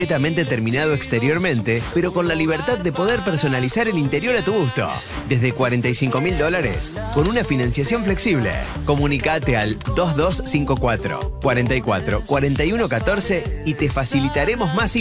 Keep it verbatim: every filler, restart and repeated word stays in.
completamente terminado exteriormente, pero con la libertad de poder personalizar el interior a tu gusto. Desde cuarenta y cinco mil dólares, con una financiación flexible. Comunicate al dos dos cinco cuatro, cuatro cuatro, cuatro uno uno cuatro y te facilitaremos más